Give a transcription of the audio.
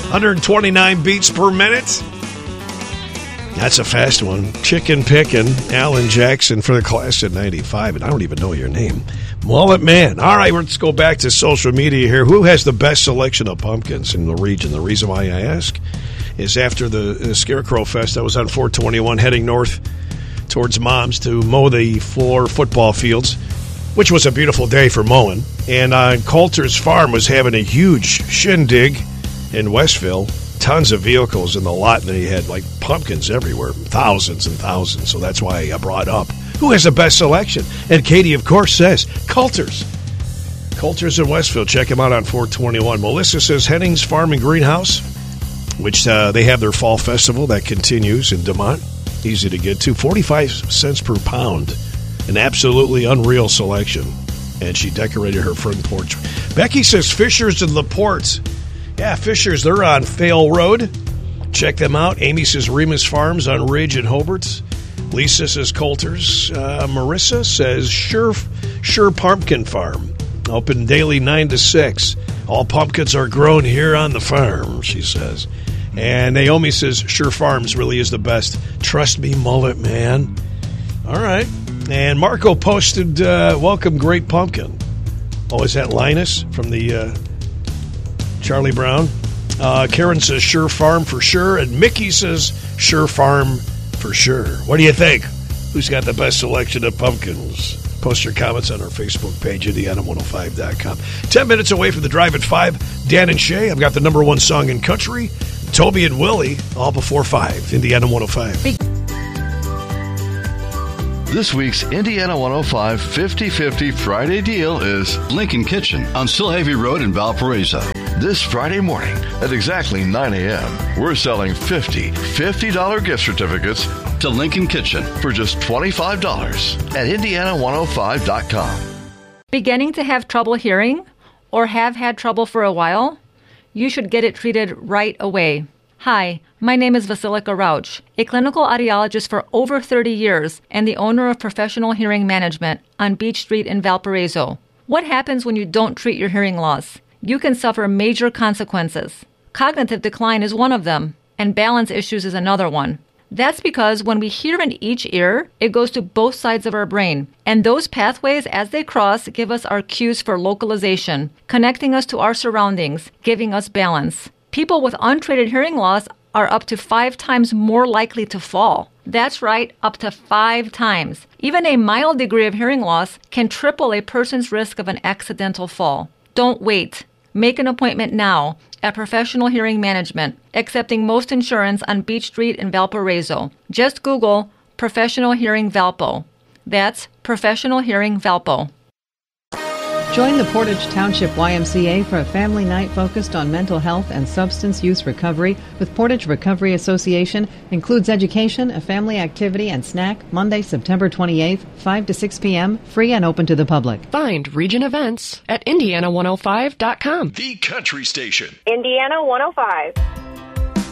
129 beats per minute. That's a fast one. Chicken Pickin', Alan Jackson for the class of 95, and I don't even know your name. Mullet Man. All right, let's go back to social media here. Who has the best selection of pumpkins in the region? The reason why I ask is after the Scarecrow Fest, I was on 421 heading north towards Mom's to mow the floor football fields, which was a beautiful day for mowing. And Coulter's Farm was having a huge shindig in Westville. Tons of vehicles in the lot, and they had like pumpkins everywhere, thousands and thousands. So that's why I brought up who has the best selection. And Katie, of course, says Coulter's. Coulter's in Westville. Check them out on 421. Melissa says Henning's Farm and Greenhouse, which they have their fall festival that continues in DeMont. Easy to get to. 45 cents per pound. An absolutely unreal selection. And she decorated her front porch. Becky says Fisher's in LaPorte. Yeah, Fisher's, they're on Fale Road. Check them out. Amy says Remus Farms on Ridge and Hobart. Lisa says Coulter's. Marissa says Sure Pumpkin Farm. Open daily 9 to 6. All pumpkins are grown here on the farm, she says. And Naomi says Sure Farms really is the best. Trust me, Mullet Man. All right. And Marco posted, welcome Great Pumpkin. Oh, is that Linus from the Charlie Brown? Karen says Sure Farm for sure. And Mickey says Sure Farm for sure. What do you think? Who's got the best selection of pumpkins? Post your comments on our Facebook page, Indiana105.com. 10 minutes away from the Drive at 5. Dan and Shay, I've got the number one song in country. Toby and Willie, all before 5. Indiana 105. This week's Indiana 105 50-50 Friday deal is Lincoln Kitchen on Silhavy Road in Valparaiso. This Friday morning at exactly 9 a.m. We're selling $50 gift certificates to Lincoln Kitchen for just $25 at Indiana105.com. Beginning to have trouble hearing or have had trouble for a while? You should get it treated right away. Hi, my name is Vasilika Rauch, a clinical audiologist for over 30 years and the owner of Professional Hearing Management on Beach Street in Valparaiso. What happens when you don't treat your hearing loss? You can suffer major consequences. Cognitive decline is one of them, and balance issues is another one. That's because when we hear in each ear, it goes to both sides of our brain, and those pathways, as they cross, give us our cues for localization, connecting us to our surroundings, giving us balance. People with untreated hearing loss are up to 5 times more likely to fall. That's right, up to 5 times. Even a mild degree of hearing loss can triple a person's risk of an accidental fall. Don't wait. Make an appointment now at Professional Hearing Management, accepting most insurance on Beach Street in Valparaiso. Just Google Professional Hearing Valpo. That's Professional Hearing Valpo. Join the Portage Township YMCA for a family night focused on mental health and substance use recovery with Portage Recovery Association. Includes education, a family activity, and snack. Monday, September 28th, 5 to 6 p.m., free and open to the public. Find region events at Indiana105.com. The Country Station. Indiana 105.